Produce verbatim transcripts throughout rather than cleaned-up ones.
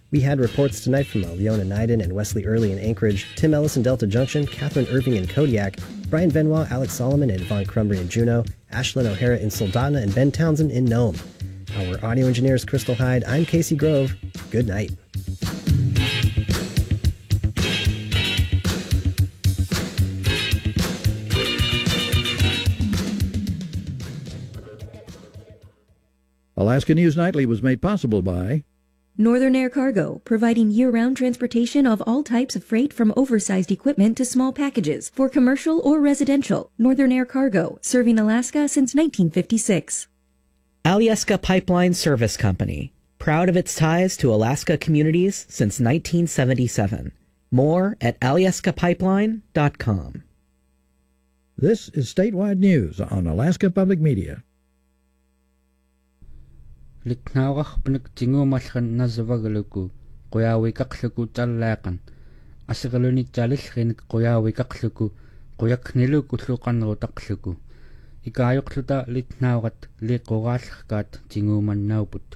We had reports tonight from Leona Nyden and Wesley Early in Anchorage, Tim Ellis in Delta Junction, Catherine Irving in Kodiak, Brian Benoit, Alex Solomon, and Yvonne Crumbry in Juneau, Ashlyn O'Hara in Soldotna, and Ben Townsend in Nome. Our audio engineer is Crystal Hyde. I'm Casey Grove. Good night. Alaska News Nightly was made possible by Northern Air Cargo, providing year-round transportation of all types of freight from oversized equipment to small packages for commercial or residential. Northern Air Cargo, serving Alaska since nineteen fifty-six. Alyeska Pipeline Service Company, proud of its ties to Alaska communities since nineteen seventy-seven. More at alyeska pipeline dot com. This is statewide news on Alaska Public Media. Liknaawaqpanak tinguumallan nasavagaluku quyaawikaqluku tallaaqan asiqalunitsalillrinik quyaawikaqluku quyakniluku luqanrutaqluku ikaayuqluta liknaawaqat liquraallrkaat tinguumannauput.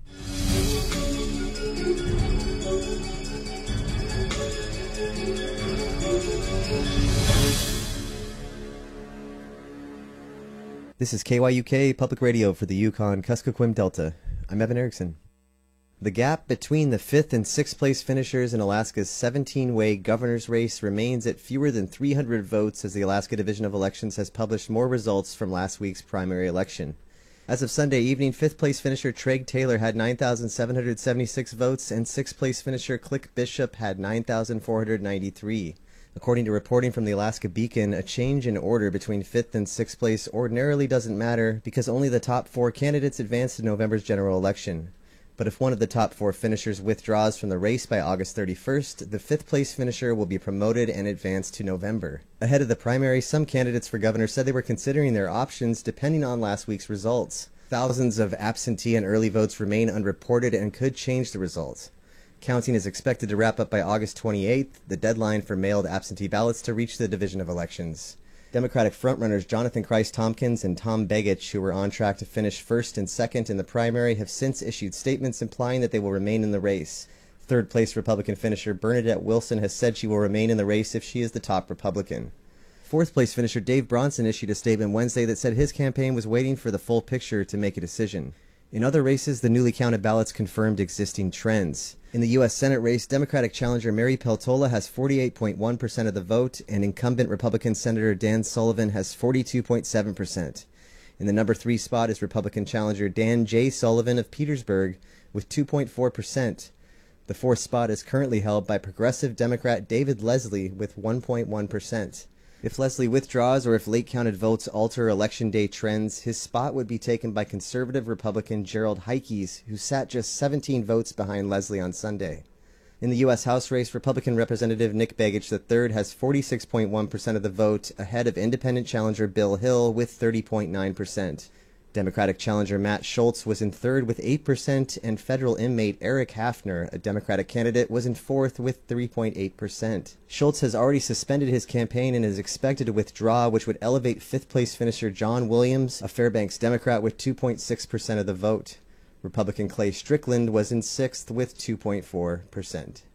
This is K Y U K Public Radio for the Yukon-Kuskokwim Delta. I'm Evan Erickson. The gap between the fifth and sixth place finishers in Alaska's seventeen-way governor's race remains at fewer than three hundred votes as the Alaska Division of Elections has published more results from last week's primary election. As of Sunday evening, fifth place finisher Treg Taylor had nine thousand seven hundred seventy-six votes and sixth place finisher Click Bishop had nine thousand four hundred ninety-three. According to reporting from the Alaska Beacon, a change in order between fifth and sixth place ordinarily doesn't matter because only the top four candidates advance to November's general election. But if one of the top four finishers withdraws from the race by August thirty-first, the fifth place finisher will be promoted and advance to November. Ahead of the primary, some candidates for governor said they were considering their options depending on last week's results. Thousands of absentee and early votes remain unreported and could change the results. Counting is expected to wrap up by August twenty-eighth, the deadline for mailed absentee ballots to reach the Division of Elections. Democratic frontrunners Jonathan Christ Tompkins and Tom Begich, who were on track to finish first and second in the primary, have since issued statements implying that they will remain in the race. Third-place Republican finisher Bernadette Wilson has said she will remain in the race if she is the top Republican. Fourth-place finisher Dave Bronson issued a statement Wednesday that said his campaign was waiting for the full picture to make a decision. In other races, the newly counted ballots confirmed existing trends. In the U S Senate race, Democratic challenger Mary Peltola has forty-eight point one percent of the vote, and incumbent Republican Senator Dan Sullivan has forty-two point seven percent. In the number three spot is Republican challenger Dan J. Sullivan of Petersburg with two point four percent. The fourth spot is currently held by progressive Democrat David Leslie with one point one percent. If Leslie withdraws or if late-counted votes alter Election Day trends, his spot would be taken by conservative Republican Gerald Heikes, who sat just seventeen votes behind Leslie on Sunday. In the U S House race, Republican Representative Nick Begich the third has forty-six point one percent of the vote, ahead of independent challenger Bill Hill with thirty point nine percent. Democratic challenger Matt Schultz was in third with eight percent, and federal inmate Eric Hafner, a Democratic candidate, was in fourth with three point eight percent. Schultz has already suspended his campaign and is expected to withdraw, which would elevate fifth-place finisher John Williams, a Fairbanks Democrat, with two point six percent of the vote. Republican Clay Strickland was in sixth with two point four percent.